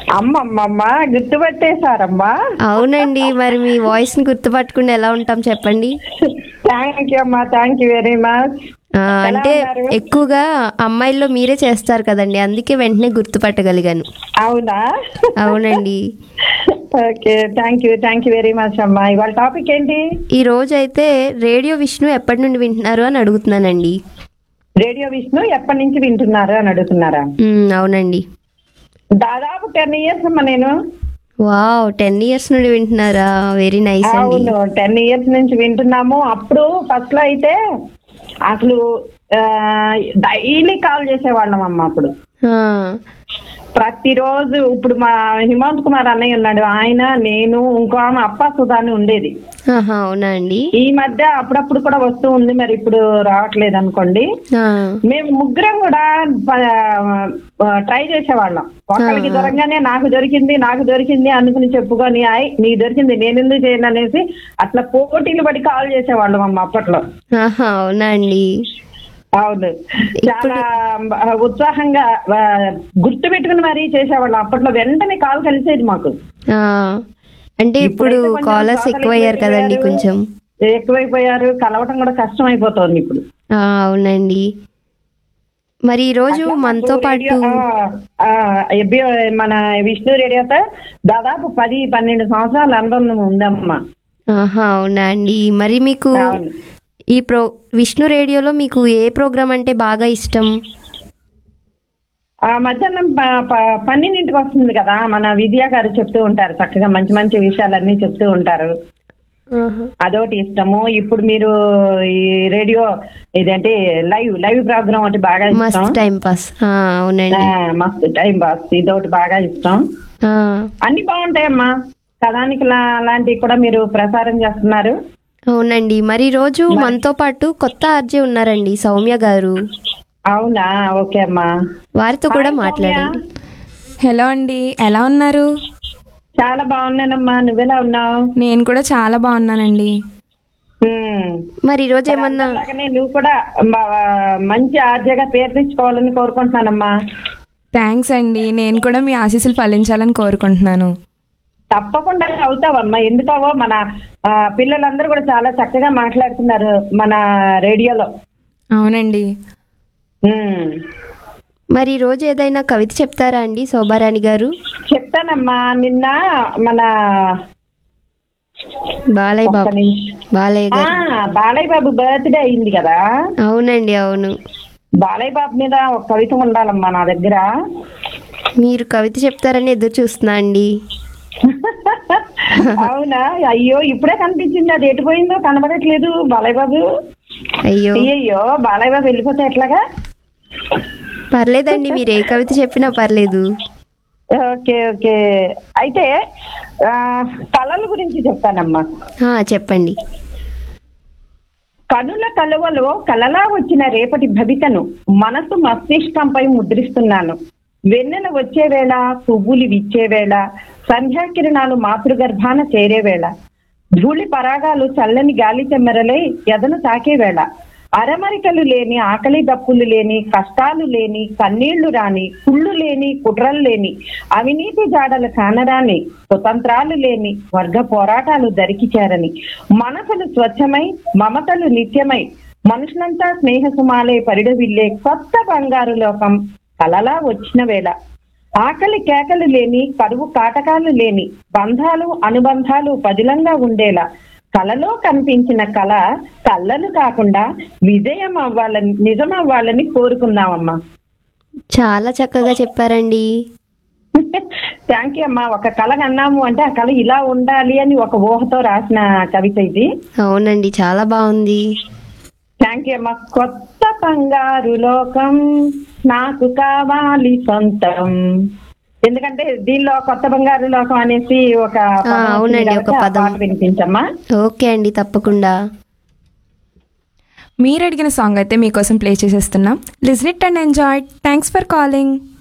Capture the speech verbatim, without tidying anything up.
అమ్మమ్మమ్మ గుర్తుపట్టేశారమ్మా. అవునండి, మరి మీ వాయిస్ ని గుర్తుపట్టకుండా ఎలా ఉంటాం చెప్పండి. థ్యాంక్ యూ అమ్మా, థ్యాంక్ యూ వెరీ మచ్. ఆ, అంటే ఎక్కువగా అమ్మాయిల్లో మీరే చేస్తారు కదండి, అందుకే వెంటనే గుర్తుపట్టగలిగాను. అవునా? అవునండి. Okay, thank you thank you very much అమ్మా. ఇవాళ టాపిక్ ఏంటి? ఈ రోజు అయితే రేడియో విష్ణు ఎప్పటి నుండి వింటున్నారు అని అడుగుతున్నానండి. రేడియో విష్ణు ఎప్పటి నుంచి వింటున్నారు అని అడుగుతున్నారా? ఉమ్, అవునండి. దాదాపు టెన్ ఇయర్స్ అమ్మా నేను. వావ్, టెన్ ఇయర్స్ నుండి వింటున్నారా? వెరీ నైస్ అండి. అవును, టెన్ ఇయర్స్ నుంచి వింటున్నాము. అప్పుడు ఫస్ట్ లో అయితే అసలు డైలీ కాల్ చేసేవాళ్ళం అమ్మ. అప్పుడు ప్రతిరోజు. ఇప్పుడు మా హిమాంత్ కుమార్ అన్నయ్య ఉన్నాడు, ఆయన, నేను, ఇంకో ఆమె అప్పా సుధాని ఉండేది. అవునా అండి? ఈ మధ్య అప్పుడప్పుడు కూడా వస్తూ ఉంది, మరి ఇప్పుడు రావట్లేదు అనుకోండి. మేము ముగ్గురం కూడా ట్రై చేసేవాళ్ళం. ఒకరికి దొరకగానే నాకు దొరికింది నాకు దొరికింది అనుకుని చెప్పుకొని, అయ్ నీకు దొరికింది నేను ఎందుకు చేయను అనేసి అట్లా పోటీలు పడి కాల్ చేసేవాళ్ళం అమ్మ అప్పట్లో. అవునా అండి? అవును, చాలా ఉత్సాహంగా గుర్తు పెట్టుకుని మరీ చేసేవాళ్ళం అప్పట్లో. వెంటనే కాల్ కలిసేది మాకు. అంటే ఇప్పుడు కాలర్స్ ఎక్కువయ్యారు కదండి, కొంచెం ఎక్కువైపోయారు, కలవటం కూడా కష్టం అయిపోతుంది ఇప్పుడు. అవునండి. మరి ఈ రోజు మనతో పాటు మన విష్ణు రేడియోతో దాదాపు పది పన్నెండు సంవత్సరాల అనుబంధం ఉందమ్మా. అవునా అండి? మరి మీకు ఈ ప్రో విష్ణు రేడియోలో మీకు ఏ ప్రోగ్రామ్ అంటే బాగా ఇష్టం? మధ్యాహ్నం పన్నెండింటికి వస్తుంది కదా, మన విద్యా గారు చెప్తూ ఉంటారు చక్కగా, మంచి మంచి విషయాలన్నీ చెప్తూ ఉంటారు, అదొకటి ఇష్టము. ఇప్పుడు మీరు ఈ రేడియో ఇదేంటి లైవ్ లైవ్ ప్రోగ్రామ్ ఒకటి బాగా ఇష్టం. Time pass. అవునండి, మస్తు టైం పాస్, ఇదొకటి బాగా ఇష్టం. అన్ని బాగుంటాయమ్మా. కథానికి లాంటివి కూడా మీరు ప్రసారం చేస్తున్నారు. అవునండి. మరి రోజు మనతో పాటు కొత్త ఆర్జే ఉన్నారండి, సౌమ్య గారు. అవునా? ఓకే అమ్మా, వారితో కూడా మాట్లాడండి. హలో అండి, ఎలా ఉన్నారు? చాలా బాగున్నానమ్మా, నువ్వెలా ఉన్నావు? నేను కూడా చాలా బాగున్నానండి. మరి ఈ రోజు ఏమన్నా నువ్వు కూడా మంచి ఆర్జేగా పేరు తెచ్చుకోవాలని కోరుకుంటున్నానమ్మా. థ్యాంక్స్ అండి, నేను కూడా మీ ఆశీస్సులు ఫలించాలని కోరుకుంటున్నాను. తప్పకుండా అవుతావమ్మా, ఎందుకవో మన పిల్లలందరూ కూడా చాలా చక్కగా మాట్లాడుతున్నారు మన రేడియోలో. అవునండి. మరి ఈ రోజు ఏదైనా కవిత చెప్తారా అండి శోభారాణి గారు? చెప్తానమ్మా. నిన్న మన బాలయ్య బాబు బాలయ్య గారు బాలయ్య బాబు బర్త్డే అయింది కదా. అవునండి, అవును. బాలయ్య బాబు మీద ఒక కవిత ఉండాలమ్మా నా దగ్గర. మీరు కవిత చెప్తారని ఎదురు చూస్తున్నా అండి. అవునా? అయ్యో, ఇప్పుడే కనిపించింది, అది ఎటు పోయిందో కనబడట్లేదు బాలయ్య బాబు. అయ్యో అయ్యో, బాలయ్య బాబు వెళ్ళిపోతే ఎట్లాగా? పర్లేదండి, మీరు ఏ కవిత చెప్పినా పర్లేదు. ఓకే ఓకే, అయితే కళల గురించి చెప్తానమ్మా. చెప్పండి. కనుల కలువలో కలలా వచ్చిన రేపటి భవితను మనసు మస్తిష్కంపై ముద్రిస్తున్నాను. వెన్నెల వచ్చే వేళ, పువ్వులు విచ్చే వేళ, సంధ్యాకిరణాలు మాతృగర్భాన చేరే వేళ, ధూళి పరాగాలు చల్లని గాలి చెమ్మరలై ఎదను తాకే వేళ, అరమరికలు లేని, ఆకలి దప్పులు లేని, కష్టాలు లేని, కన్నీళ్లు రాని, కుళ్ళు లేని, కుట్రలు లేని, అవినీతి జాడలు కానరాని, కుతంత్రాలు లేని, వర్గ పోరాటాలు దరికి చేరని, మనసులు స్వచ్ఛమై మమతలు నిత్యమై, మనుషులంతా స్నేహ సుమాలే పరిడవిల్లే కొత్త బంగారు లోకం కలలా వచ్చిన వేళ, ఆకలి కేకలు లేని, కరువు కాటకాలు లేని, బంధాలు అనుబంధాలు పదిలంగా ఉండేలా, కలలో కనిపించిన కళ కళ్ళలు కాకుండా విజయం అవ్వాలని, నిజం అవ్వాలని కోరుకుందామమ్మా. చాలా చక్కగా చెప్పారండి. థ్యాంక్ యూ అమ్మా. ఒక కళ అన్నాము అంటే ఆ కళ ఇలా ఉండాలి అని ఒక ఊహతో రాసిన కవిత ఇది. అవునండి, చాలా బాగుంది. థ్యాంక్ యూ అమ్మా. కొత్త బంగారు లోకం నాకు కావాలి సొంతం. ఎందుకంటే దీనిలో కొత్త బంగారు లోకం అనేసి ఒక అవునండి ఒక పదం వినిపించమ్మా. ఓకే అండి, తప్పకుండా. మీరు అడిగిన సాంగ్ అయితే మీకోసం ప్లే చేసేస్తున్నాం. Listen it and enjoy. Thanks for calling.